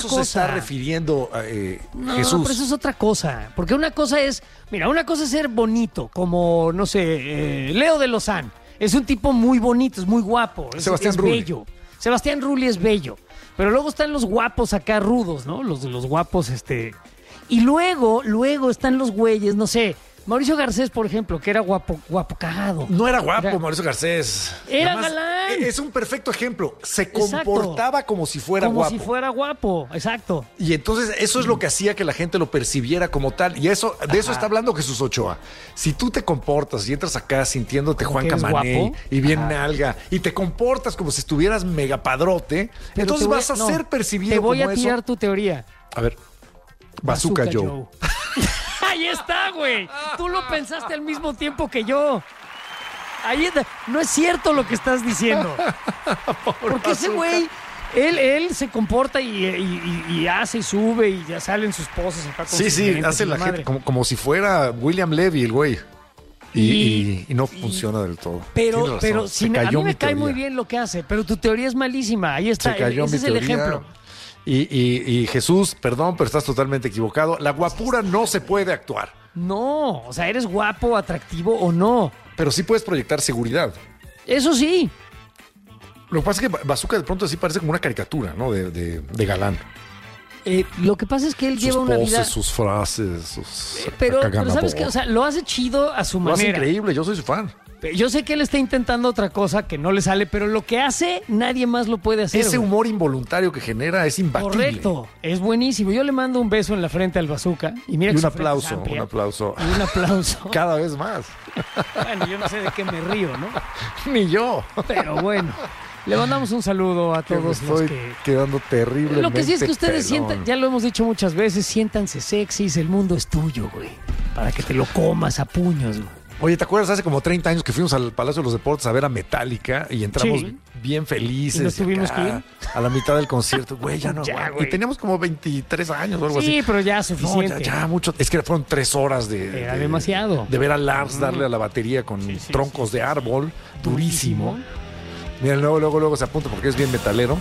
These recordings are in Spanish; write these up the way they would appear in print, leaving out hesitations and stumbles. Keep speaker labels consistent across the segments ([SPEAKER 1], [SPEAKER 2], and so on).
[SPEAKER 1] eso se está refiriendo
[SPEAKER 2] No,
[SPEAKER 1] Jesús.
[SPEAKER 2] pero eso es otra cosa. Porque una cosa es, mira, una cosa es ser bonito, como, no sé, Leo de Lozán. Es un tipo muy bonito, es muy guapo.
[SPEAKER 1] Sebastián
[SPEAKER 2] es
[SPEAKER 1] Rulli.
[SPEAKER 2] bello. Sebastián Rulli es bello. Pero luego están los guapos acá rudos, ¿no? Los guapos, Y luego están los güeyes, no sé. Mauricio Garcés, por ejemplo, que era guapo cagado.
[SPEAKER 1] No era guapo, Mauricio Garcés.
[SPEAKER 2] Era
[SPEAKER 1] Nada más,
[SPEAKER 2] galán.
[SPEAKER 1] Es un perfecto ejemplo. Se
[SPEAKER 2] Exacto.
[SPEAKER 1] comportaba como si fuera guapo.
[SPEAKER 2] Como si fuera guapo, exacto.
[SPEAKER 1] Y entonces eso es lo que hacía que la gente lo percibiera como tal. Y eso, de eso está hablando Jesús Ochoa. Si tú te comportas y entras acá sintiéndote
[SPEAKER 2] ¿Como
[SPEAKER 1] Juan
[SPEAKER 2] que eres
[SPEAKER 1] Camaney
[SPEAKER 2] guapo?
[SPEAKER 1] y bien nalga y te comportas como si estuvieras mega padrote,
[SPEAKER 2] Pero
[SPEAKER 1] entonces
[SPEAKER 2] te voy
[SPEAKER 1] vas a
[SPEAKER 2] no,
[SPEAKER 1] ser percibido
[SPEAKER 2] Te voy
[SPEAKER 1] como
[SPEAKER 2] a tirar
[SPEAKER 1] eso.
[SPEAKER 2] tu teoría.
[SPEAKER 1] A ver, Bazooka Joe.
[SPEAKER 2] Ahí está, güey. Tú lo pensaste al mismo tiempo que yo. Ahí está. No es cierto lo que estás diciendo. Porque ese güey, él se comporta y hace y sube y ya salen sus poses acá con
[SPEAKER 1] Sí,
[SPEAKER 2] sus
[SPEAKER 1] sí,
[SPEAKER 2] lentes
[SPEAKER 1] hace
[SPEAKER 2] y
[SPEAKER 1] la
[SPEAKER 2] madre.
[SPEAKER 1] gente como si fuera William Levy, el güey. Y no funciona del todo. Tienes
[SPEAKER 2] Pero
[SPEAKER 1] razón,
[SPEAKER 2] si
[SPEAKER 1] se
[SPEAKER 2] a
[SPEAKER 1] cayó
[SPEAKER 2] mí me
[SPEAKER 1] mi
[SPEAKER 2] cae
[SPEAKER 1] teoría.
[SPEAKER 2] muy bien lo que hace, pero tu teoría es malísima. Ahí está,
[SPEAKER 1] Se cayó
[SPEAKER 2] ese
[SPEAKER 1] mi
[SPEAKER 2] es el
[SPEAKER 1] teoría.
[SPEAKER 2] ejemplo.
[SPEAKER 1] Y Jesús, perdón, pero estás totalmente equivocado. La guapura no se puede actuar,
[SPEAKER 2] No, o sea, eres guapo, atractivo o no.
[SPEAKER 1] pero sí puedes proyectar seguridad.
[SPEAKER 2] Eso sí.
[SPEAKER 1] Lo que pasa es que Bazooka de pronto sí parece como una caricatura, ¿no? De galán.
[SPEAKER 2] Lo que pasa es que él
[SPEAKER 1] Sus
[SPEAKER 2] lleva una
[SPEAKER 1] poses,
[SPEAKER 2] vida.
[SPEAKER 1] sus frases, sus...
[SPEAKER 2] Pero
[SPEAKER 1] cagando
[SPEAKER 2] ¿sabes
[SPEAKER 1] a
[SPEAKER 2] qué? O sea, lo hace chido a su
[SPEAKER 1] lo hace
[SPEAKER 2] manera.
[SPEAKER 1] increíble, yo soy su fan.
[SPEAKER 2] Yo sé que él está intentando otra cosa que no le sale, pero lo que hace, nadie más lo puede hacer.
[SPEAKER 1] Ese
[SPEAKER 2] güey.
[SPEAKER 1] humor involuntario que genera es imbatible.
[SPEAKER 2] Correcto, es buenísimo. Yo le mando un beso en la frente al Bazooka. Y mira
[SPEAKER 1] Y
[SPEAKER 2] que
[SPEAKER 1] un
[SPEAKER 2] su frente es
[SPEAKER 1] aplauso,
[SPEAKER 2] amplia.
[SPEAKER 1] un aplauso.
[SPEAKER 2] Y un aplauso.
[SPEAKER 1] Cada vez más.
[SPEAKER 2] Bueno, yo no sé de qué me río, ¿no?
[SPEAKER 1] Ni yo.
[SPEAKER 2] Pero bueno, le mandamos un saludo a
[SPEAKER 1] Que me
[SPEAKER 2] todos los
[SPEAKER 1] estoy
[SPEAKER 2] que...
[SPEAKER 1] quedando terrible.
[SPEAKER 2] Lo que sí es que ustedes sientan, ya lo hemos dicho muchas veces, siéntanse sexys, el mundo es tuyo, güey. Para que te lo comas a puños, güey.
[SPEAKER 1] Oye, ¿te acuerdas hace como 30 años que fuimos al Palacio de los Deportes a ver a Metallica y entramos
[SPEAKER 2] Sí.
[SPEAKER 1] bien felices?
[SPEAKER 2] ¿Y nos tuvimos
[SPEAKER 1] acá,
[SPEAKER 2] que ir?
[SPEAKER 1] a la mitad del concierto. Güey, ya no
[SPEAKER 2] Ya,
[SPEAKER 1] aguanto.
[SPEAKER 2] güey.
[SPEAKER 1] Y teníamos como 23 años o algo así.
[SPEAKER 2] Sí, pero ya
[SPEAKER 1] No,
[SPEAKER 2] suficiente.
[SPEAKER 1] ya mucho. Es que fueron 3 horas de...
[SPEAKER 2] Era demasiado.
[SPEAKER 1] De ver a Lars darle a la batería con
[SPEAKER 2] sí,
[SPEAKER 1] troncos de árbol. Durísimo. Mira, luego se apunta porque es bien metalero.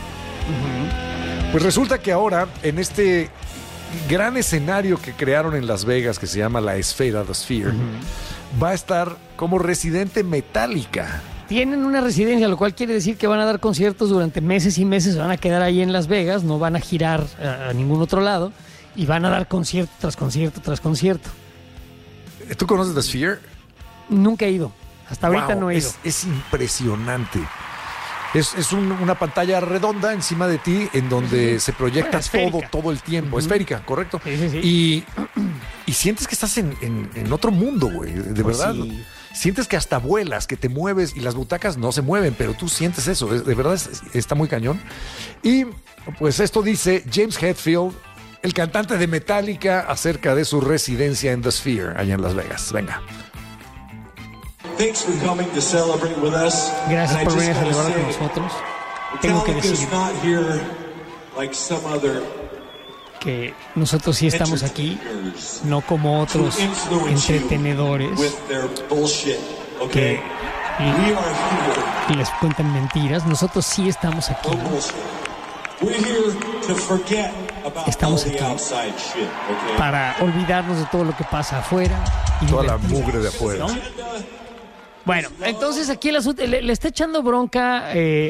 [SPEAKER 1] Pues resulta que ahora, en este gran escenario que crearon en Las Vegas, que se llama La Esfera, The Sphere, va a estar como residente Metallica.
[SPEAKER 2] Tienen una residencia, lo cual quiere decir que van a dar conciertos durante meses y meses, se van a quedar ahí en Las Vegas, no van a girar a ningún otro lado y van a dar concierto tras concierto tras concierto.
[SPEAKER 1] ¿Tú conoces The Sphere?
[SPEAKER 2] Nunca he ido, hasta ahorita
[SPEAKER 1] Wow,
[SPEAKER 2] no he ido.
[SPEAKER 1] es impresionante. Es una pantalla redonda encima de ti en donde se proyecta
[SPEAKER 2] Bueno, esférica.
[SPEAKER 1] todo el tiempo. Esférica, correcto.
[SPEAKER 2] Sí.
[SPEAKER 1] Y sientes que estás en otro mundo, güey. De
[SPEAKER 2] Pues
[SPEAKER 1] verdad.
[SPEAKER 2] sí.
[SPEAKER 1] Sientes que hasta vuelas, que te mueves y las butacas no se mueven, pero tú sientes eso. De verdad está muy cañón. Y pues esto dice James Hetfield, el cantante de Metallica, acerca de su residencia en The Sphere, allá en Las Vegas. Venga.
[SPEAKER 3] Thanks for coming to celebrate with us.
[SPEAKER 2] Gracias
[SPEAKER 3] And I
[SPEAKER 2] por venir a
[SPEAKER 3] just
[SPEAKER 2] celebrar con
[SPEAKER 3] gotta say,
[SPEAKER 2] nosotros. Tengo que
[SPEAKER 3] Metallica's
[SPEAKER 2] decir
[SPEAKER 3] not here like some other
[SPEAKER 2] que nosotros sí estamos aquí,
[SPEAKER 3] entertainers
[SPEAKER 2] no como
[SPEAKER 3] to
[SPEAKER 2] otros
[SPEAKER 3] influence you
[SPEAKER 2] entretenedores
[SPEAKER 3] with their bullshit, okay?
[SPEAKER 2] que
[SPEAKER 3] We are here.
[SPEAKER 2] les cuentan mentiras. Nosotros sí estamos aquí.
[SPEAKER 3] No bullshit. We're here to forget about
[SPEAKER 2] Estamos
[SPEAKER 3] all the
[SPEAKER 2] aquí
[SPEAKER 3] outside shit, okay?
[SPEAKER 2] Para olvidarnos de todo lo que pasa afuera. Y
[SPEAKER 1] Toda la
[SPEAKER 2] divertirnos,
[SPEAKER 1] mugre de afuera.
[SPEAKER 2] ¿no? Bueno, entonces aquí el asunto, le está echando bronca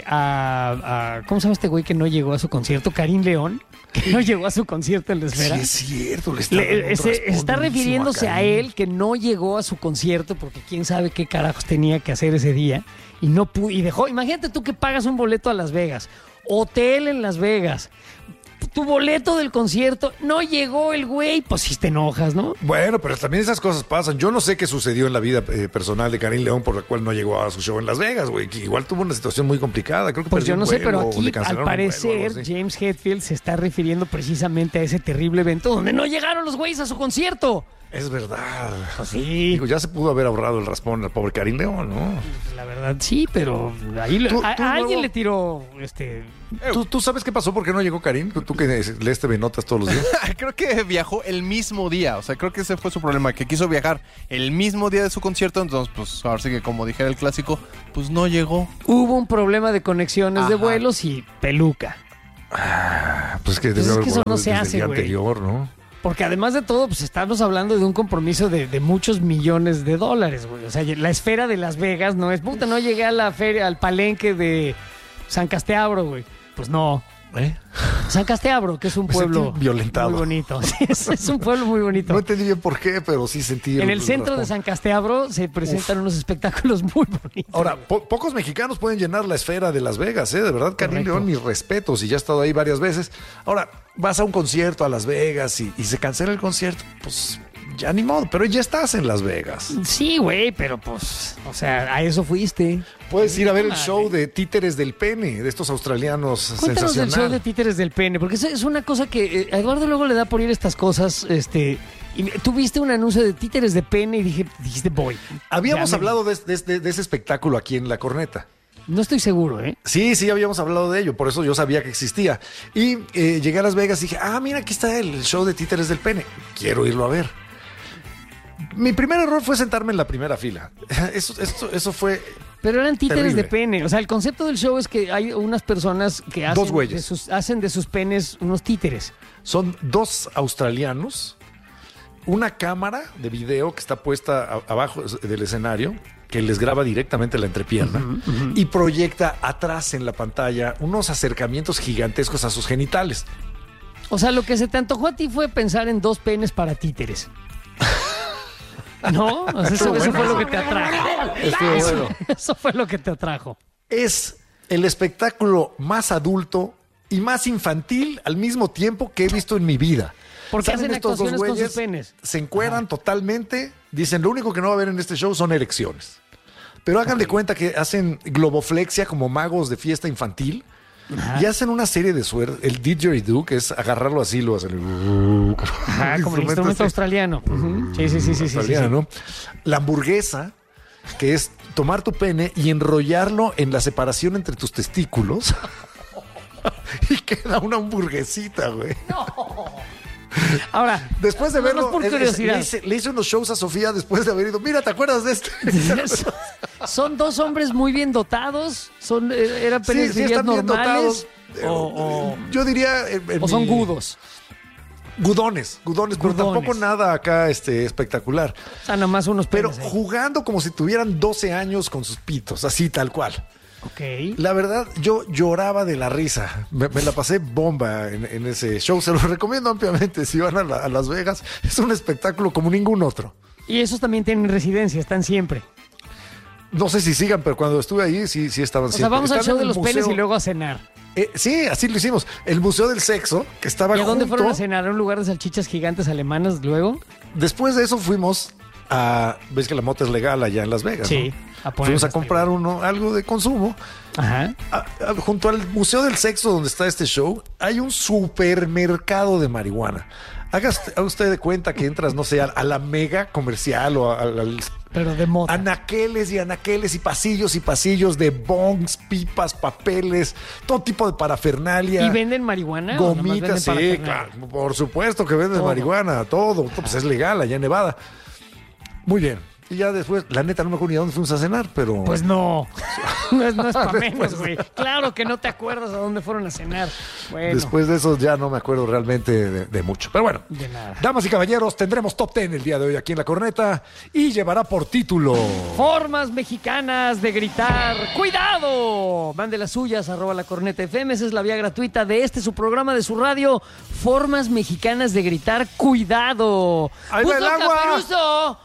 [SPEAKER 2] a ¿cómo se llama este güey que no llegó a su concierto? Karim León, que no llegó a su concierto en La
[SPEAKER 1] Sí,
[SPEAKER 2] Esfera.
[SPEAKER 1] es cierto. Le está, dando un
[SPEAKER 2] Se
[SPEAKER 1] raspón
[SPEAKER 2] está
[SPEAKER 1] durísimo
[SPEAKER 2] refiriéndose a
[SPEAKER 1] Karim.
[SPEAKER 2] él que no llegó a su concierto porque quién sabe qué carajos tenía que hacer ese día y no pudo, y dejó. Imagínate tú que pagas un boleto a Las Vegas, hotel en Las Vegas, tu boleto del concierto, no llegó el güey, pues sí te enojas, ¿no?
[SPEAKER 1] Bueno, pero también esas cosas pasan. Yo no sé qué sucedió en la vida personal de Karim León por la cual no llegó a su show en Las Vegas, güey. Que igual tuvo una situación muy complicada. Creo que
[SPEAKER 2] Pues
[SPEAKER 1] perdió
[SPEAKER 2] yo no
[SPEAKER 1] un
[SPEAKER 2] sé,
[SPEAKER 1] vuelo
[SPEAKER 2] pero
[SPEAKER 1] o
[SPEAKER 2] aquí
[SPEAKER 1] le
[SPEAKER 2] al
[SPEAKER 1] cancelaron un vuelo o
[SPEAKER 2] parecer
[SPEAKER 1] algo así.
[SPEAKER 2] James Hetfield se está refiriendo precisamente a ese terrible evento donde no llegaron los güeyes a su concierto.
[SPEAKER 1] Es verdad.
[SPEAKER 2] Sí.
[SPEAKER 1] Digo, ya se pudo haber ahorrado el raspón al pobre Karim León, ¿no?
[SPEAKER 2] La verdad sí, pero ahí
[SPEAKER 1] Tú
[SPEAKER 2] a
[SPEAKER 1] luego-
[SPEAKER 2] alguien le tiró
[SPEAKER 1] ¿Tú sabes qué pasó? ¿Por qué no llegó Karim? Tú que lees TV Notas todos los días.
[SPEAKER 4] Creo que viajó el mismo día. O sea, creo que ese fue su problema, que quiso viajar el mismo día de su concierto. Entonces, pues ahora sí que como dijera el clásico, pues no llegó.
[SPEAKER 2] Hubo un problema de conexiones de
[SPEAKER 4] Ajá.
[SPEAKER 2] vuelos y peluca.
[SPEAKER 1] Pues que
[SPEAKER 2] Pues
[SPEAKER 1] debe
[SPEAKER 2] es
[SPEAKER 1] haber
[SPEAKER 2] que eso
[SPEAKER 1] volado
[SPEAKER 2] no se
[SPEAKER 1] desde
[SPEAKER 2] hace,
[SPEAKER 1] el día
[SPEAKER 2] güey.
[SPEAKER 1] anterior, ¿no?
[SPEAKER 2] Porque además de todo, pues estamos hablando de un compromiso de muchos millones de dólares, güey. O sea, la esfera de Las Vegas no es, puta, no llegué a la feria, al palenque de San Casteabro, güey. Pues no. San Casteabro, que es un
[SPEAKER 1] Me
[SPEAKER 2] pueblo
[SPEAKER 1] sentí violentado.
[SPEAKER 2] muy bonito. Sí, es un pueblo muy bonito.
[SPEAKER 1] No entendí bien por qué, pero sí sentí...
[SPEAKER 2] En el centro de San Casteabro se presentan unos espectáculos muy bonitos.
[SPEAKER 1] Ahora, pocos mexicanos pueden llenar la esfera de Las Vegas, ¿eh? De verdad, Karim
[SPEAKER 2] Correcto.
[SPEAKER 1] León, mis respetos, y ya he estado ahí varias veces. Ahora, vas a un concierto a Las Vegas y se cancela el concierto, pues ya ni modo, pero ya estás en Las Vegas.
[SPEAKER 2] Sí, güey, pero pues, o sea, a eso fuiste.
[SPEAKER 1] Puedes ir a ver el
[SPEAKER 2] Madre.
[SPEAKER 1] show de Títeres del Pene, de estos australianos
[SPEAKER 2] Cuéntanos del show de
[SPEAKER 1] sensacional.
[SPEAKER 2] Títeres del Pene, porque es una cosa que a Eduardo luego le da por ir a estas cosas, y tú viste un anuncio de Títeres de Pene y dijiste, voy.
[SPEAKER 1] Habíamos
[SPEAKER 2] Ya me-
[SPEAKER 1] hablado de ese espectáculo aquí en La Corneta.
[SPEAKER 2] No estoy seguro, ¿eh?
[SPEAKER 1] Sí, habíamos hablado de ello, por eso yo sabía que existía. Y llegué a Las Vegas y dije, mira, aquí está el show de Títeres del Pene. Quiero irlo a ver. Mi primer error fue sentarme en la primera fila. Eso fue...
[SPEAKER 2] Pero eran títeres
[SPEAKER 1] Terrible.
[SPEAKER 2] de pene. O sea, el concepto del show es que hay unas personas que
[SPEAKER 1] Dos güeyes.
[SPEAKER 2] hacen de sus penes unos títeres.
[SPEAKER 1] Son dos australianos, una cámara de video que está puesta abajo del escenario, que les graba directamente la entrepierna y proyecta atrás en la pantalla unos acercamientos gigantescos a sus genitales.
[SPEAKER 2] O sea, lo que se te antojó a ti fue pensar en dos penes para títeres. ¿No? O sea, eso fue lo que te atrajo.
[SPEAKER 1] Estuvo bueno.
[SPEAKER 2] Eso fue lo que te atrajo.
[SPEAKER 1] Es el espectáculo más adulto y más infantil al mismo tiempo que he visto en mi vida.
[SPEAKER 2] Porque
[SPEAKER 1] Salen
[SPEAKER 2] hacen
[SPEAKER 1] estos dos
[SPEAKER 2] actuaciones con
[SPEAKER 1] güeyes,
[SPEAKER 2] sus penes.
[SPEAKER 1] se encueran totalmente, dicen lo único que no va a haber en este show son erecciones. Pero hagan de cuenta que hacen globoflexia como magos de fiesta infantil y hacen una serie de suerte. El didgeridoo, que es agarrarlo así, lo hacen.
[SPEAKER 2] Ajá, como el instrumento
[SPEAKER 1] este
[SPEAKER 2] australiano. Ujú. Sí.
[SPEAKER 1] australiano. La hamburguesa, que es tomar tu pene y enrollarlo en la separación entre tus testículos. Y queda una hamburguesita, güey.
[SPEAKER 2] Ahora,
[SPEAKER 1] Después de
[SPEAKER 2] nada más
[SPEAKER 1] verlo,
[SPEAKER 2] por curiosidad.
[SPEAKER 1] le hice unos shows a Sofía después de haber ido. Mira, ¿te acuerdas de este?
[SPEAKER 2] ¿son dos hombres muy bien dotados? ¿Eran
[SPEAKER 1] Sí,
[SPEAKER 2] penes
[SPEAKER 1] sí,
[SPEAKER 2] dirías
[SPEAKER 1] están bien
[SPEAKER 2] normales?
[SPEAKER 1] dotados. Yo diría...
[SPEAKER 2] ¿O son gudos?
[SPEAKER 1] Gudones, pero
[SPEAKER 2] Gudones.
[SPEAKER 1] tampoco nada acá espectacular.
[SPEAKER 2] O sea, nomás unos
[SPEAKER 1] Pero
[SPEAKER 2] penes ahí.
[SPEAKER 1] jugando como si tuvieran 12 años con sus pitos, así tal cual.
[SPEAKER 2] Ok.
[SPEAKER 1] La verdad, yo lloraba de la risa. Me la pasé bomba en ese show. Se lo recomiendo ampliamente si van a Las Vegas. Es un espectáculo como ningún otro.
[SPEAKER 2] Y esos también tienen residencia, están siempre.
[SPEAKER 1] No sé si sigan, pero cuando estuve ahí sí estaban
[SPEAKER 2] O sea,
[SPEAKER 1] siempre.
[SPEAKER 2] vamos al
[SPEAKER 1] Están
[SPEAKER 2] show
[SPEAKER 1] en
[SPEAKER 2] de
[SPEAKER 1] el
[SPEAKER 2] los penes
[SPEAKER 1] museo.
[SPEAKER 2] y luego a cenar.
[SPEAKER 1] Sí, así lo hicimos. El Museo del Sexo, que estaba
[SPEAKER 2] ¿Y a dónde
[SPEAKER 1] junto.
[SPEAKER 2] fueron a cenar? ¿A un lugar de salchichas gigantes alemanas luego?
[SPEAKER 1] Después de eso fuimos a... ¿Ves que la mota es legal allá en Las Vegas?
[SPEAKER 2] Sí,
[SPEAKER 1] ¿no?
[SPEAKER 2] a poner
[SPEAKER 1] Fuimos a
[SPEAKER 2] hasta
[SPEAKER 1] comprar algo de consumo.
[SPEAKER 2] Ajá.
[SPEAKER 1] Junto al Museo del Sexo, donde está este show, hay un supermercado de marihuana. Haga usted de cuenta que entras, no sé, a la mega comercial o al
[SPEAKER 2] Pero de mota.
[SPEAKER 1] anaqueles y pasillos de bongs, pipas, papeles, todo tipo de parafernalia.
[SPEAKER 2] ¿Y venden marihuana? ¿O nomás venden
[SPEAKER 1] Gomitas, sí,
[SPEAKER 2] parafernalia?
[SPEAKER 1] claro, por supuesto que venden
[SPEAKER 2] Todo.
[SPEAKER 1] marihuana, todo, pues es legal allá en Nevada. Muy bien. Y ya después, la neta, no me acuerdo ni a dónde fuimos a cenar, pero...
[SPEAKER 2] Pues no. no es para menos, güey. Claro que no te acuerdas a dónde fueron a cenar. Bueno.
[SPEAKER 1] Después de eso ya no me acuerdo realmente de mucho. Pero bueno,
[SPEAKER 2] De nada.
[SPEAKER 1] damas y caballeros, tendremos Top 10 el día de hoy aquí en La Corneta y llevará por título...
[SPEAKER 2] Formas mexicanas de gritar. ¡Cuidado! Mande las suyas, @La Corneta FM. Esa es la vía gratuita de su programa, de su radio. Formas mexicanas de gritar. ¡Cuidado!
[SPEAKER 1] ¡Ahí va el agua!
[SPEAKER 2] Caperuso!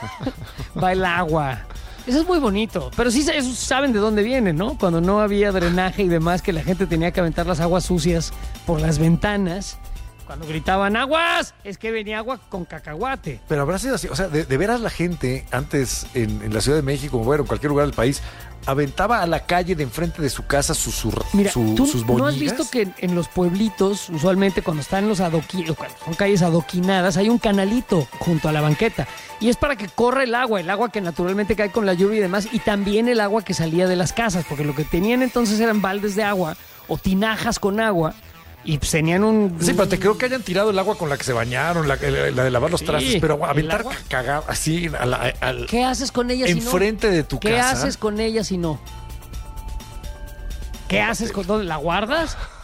[SPEAKER 2] Va el agua. Eso es muy bonito. Pero sí, esos saben de dónde viene, ¿no? Cuando no había drenaje y demás, que la gente tenía que aventar las aguas sucias por las ventanas. Cuando gritaban aguas, es que venía agua con cacahuate.
[SPEAKER 1] Pero habrá sido así, o sea, de veras la gente antes en la Ciudad de México, bueno, en cualquier lugar del país, aventaba a la calle de enfrente de su casa
[SPEAKER 2] Mira, ¿tú
[SPEAKER 1] sus
[SPEAKER 2] no
[SPEAKER 1] boñigas.
[SPEAKER 2] has visto que en los pueblitos, usualmente cuando están los cuando son calles adoquinadas, hay un canalito junto a la banqueta? Y es para que corra el agua que naturalmente cae con la lluvia y demás, y también el agua que salía de las casas, porque lo que tenían entonces eran baldes de agua o tinajas con agua, y pues tenían un...
[SPEAKER 1] Sí, pero te creo que hayan tirado el agua con la que se bañaron, la de lavar los
[SPEAKER 2] Sí,
[SPEAKER 1] trastes, pero
[SPEAKER 2] el
[SPEAKER 1] aventar
[SPEAKER 2] agua.
[SPEAKER 1] cagada así
[SPEAKER 2] ¿Qué haces con ellas si no?
[SPEAKER 1] enfrente de tu
[SPEAKER 2] ¿Qué
[SPEAKER 1] casa.
[SPEAKER 2] haces con ellas si no? ¿Qué haces con dónde? ¿La guardas?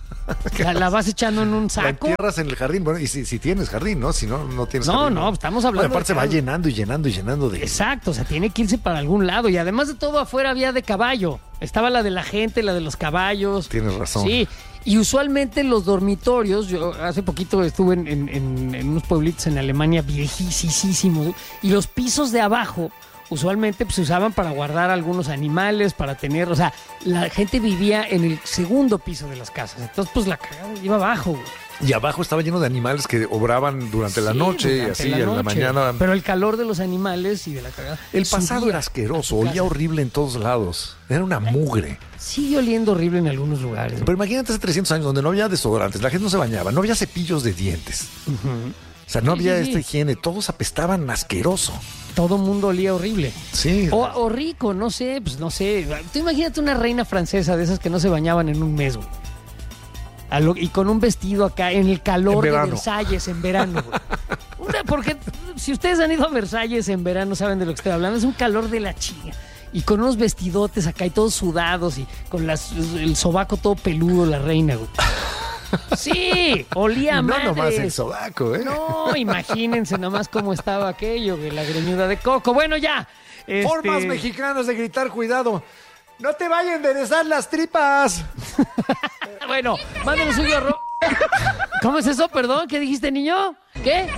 [SPEAKER 2] La vas echando en un
[SPEAKER 1] La
[SPEAKER 2] saco.
[SPEAKER 1] entierras en el jardín. Bueno, y si tienes jardín, ¿no? Si no tienes
[SPEAKER 2] No,
[SPEAKER 1] jardín.
[SPEAKER 2] no, estamos hablando
[SPEAKER 1] Bueno, aparte se
[SPEAKER 2] de
[SPEAKER 1] va
[SPEAKER 2] caldo.
[SPEAKER 1] llenando y llenando y llenando de...
[SPEAKER 2] Exacto, o sea, tiene que irse para algún lado. Y además de todo, afuera había de caballo. Estaba la de la gente, la de los caballos.
[SPEAKER 1] Tienes razón.
[SPEAKER 2] Sí, y usualmente los dormitorios, yo hace poquito estuve en unos pueblitos en Alemania viejísimos, y los pisos de abajo usualmente pues, se usaban para guardar algunos animales, para tener, o sea, la gente vivía en el segundo piso de las casas. Entonces, pues la cagada iba abajo, güey.
[SPEAKER 1] Y abajo estaba lleno de animales que obraban durante la
[SPEAKER 2] Sí,
[SPEAKER 1] noche y
[SPEAKER 2] durante
[SPEAKER 1] así
[SPEAKER 2] la
[SPEAKER 1] en la
[SPEAKER 2] noche.
[SPEAKER 1] mañana.
[SPEAKER 2] Pero el calor de los animales y de la cagada.
[SPEAKER 1] El pasado
[SPEAKER 2] subía
[SPEAKER 1] era
[SPEAKER 2] a
[SPEAKER 1] asqueroso,
[SPEAKER 2] tu
[SPEAKER 1] olía
[SPEAKER 2] casa.
[SPEAKER 1] horrible en todos lados. Era una mugre.
[SPEAKER 2] Sigue oliendo horrible en algunos lugares.
[SPEAKER 1] Pero imagínate hace 300 años donde no había desodorantes, la gente no se bañaba, no había cepillos de dientes. O sea, no
[SPEAKER 2] Sí,
[SPEAKER 1] había
[SPEAKER 2] sí,
[SPEAKER 1] esta
[SPEAKER 2] sí.
[SPEAKER 1] higiene, todos apestaban asqueroso.
[SPEAKER 2] Todo mundo olía horrible.
[SPEAKER 1] Sí.
[SPEAKER 2] O rico, no sé, pues no sé. Tú imagínate una reina francesa de esas que no se bañaban en un mes, güey. Y con un vestido acá en el calor
[SPEAKER 1] En
[SPEAKER 2] de
[SPEAKER 1] verano.
[SPEAKER 2] Versalles en verano, güey. Porque si ustedes han ido a Versalles en verano, saben de lo que estoy hablando. Es un calor de la chinga. Y con unos vestidotes acá y todos sudados y con el sobaco todo peludo, la reina, güey. Sí, olía a
[SPEAKER 1] No
[SPEAKER 2] madres.
[SPEAKER 1] nomás el sobaco, ¿eh?
[SPEAKER 2] No, imagínense nomás cómo estaba aquello, güey, la greñuda de coco. Bueno, ya.
[SPEAKER 1] Formas mexicanas de gritar, cuidado. No te vayan a enderezar las tripas.
[SPEAKER 2] Bueno, mándale suyo ¿Cómo es eso? Perdón, ¿qué dijiste, niño? ¿Qué?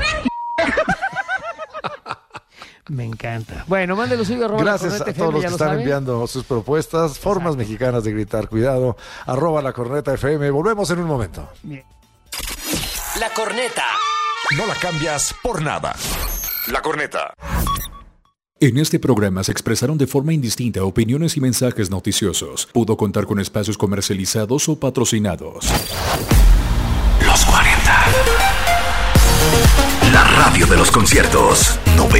[SPEAKER 2] Me encanta. Bueno, mándelo suyo
[SPEAKER 1] Gracias a todos los que están enviando sus propuestas. Formas mexicanas de gritar, cuidado. @ La Corneta FM. Volvemos en un momento.
[SPEAKER 2] Bien.
[SPEAKER 5] La Corneta.
[SPEAKER 6] No la cambias por nada. La Corneta.
[SPEAKER 7] En este programa se expresaron de forma indistinta opiniones y mensajes noticiosos. Pudo contar con espacios comercializados o patrocinados.
[SPEAKER 6] Los 40. La radio de los conciertos.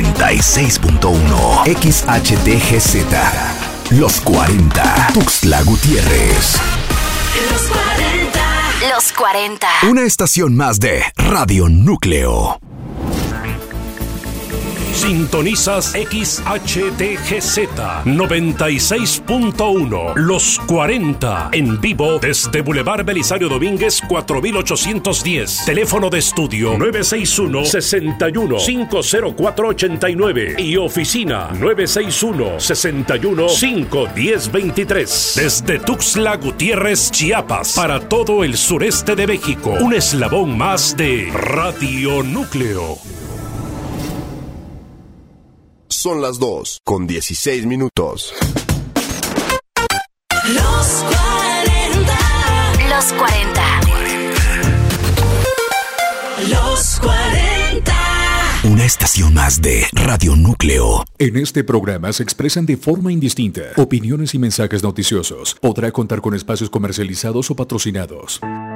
[SPEAKER 6] 96.1 XHTGZ. Los 40. Tuxtla Gutiérrez.
[SPEAKER 8] Los 40. Los 40.
[SPEAKER 6] Una estación más de Radio Núcleo.
[SPEAKER 9] Sintonizas XHTGZ 96.1 Los 40 en vivo desde Boulevard Belisario Domínguez 4810. Teléfono de estudio 961-61-50489 y oficina 961-61-51023. Desde Tuxtla Gutiérrez, Chiapas, para todo el sureste de México. Un eslabón más de Radio Núcleo.
[SPEAKER 10] Son las 2:16.
[SPEAKER 8] Los 40. Los 40. Los 40.
[SPEAKER 6] Una estación más de Radio Núcleo.
[SPEAKER 7] En este programa se expresan de forma indistinta opiniones y mensajes noticiosos. Podrá contar con espacios comercializados o patrocinados.